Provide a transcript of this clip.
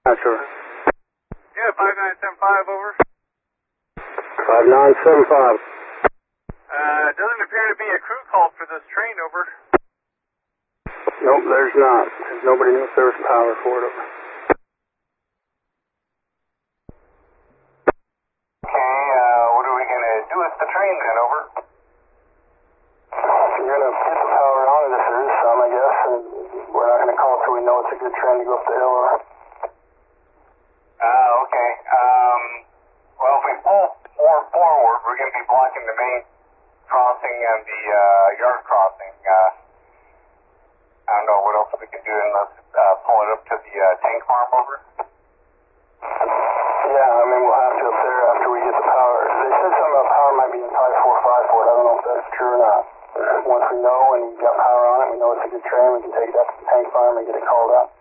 Not sure. Yeah, 5975 over. 5975. Doesn't appear to be a crew call for this train, over. Nope, there's not. Nobody knew if there was power for it. Over. Okay, what are we going to do with the train then, over? You're going to get the power on it if there is some, I guess, and we're not going to call it till we know it's a good train to go up the hill. Okay. Well, if we pull more forward, we're going to be blocking the main crossing and the yard crossing. I don't know what else we can do unless pull it up to the tank farm, over. Yeah, I mean, we'll have to up there after we get the power. They said something about power might be in 5454. I don't know if that's true or not. Once we know and we got power on it, we know it's a good train, we can take it up to the tank farm and get it called up.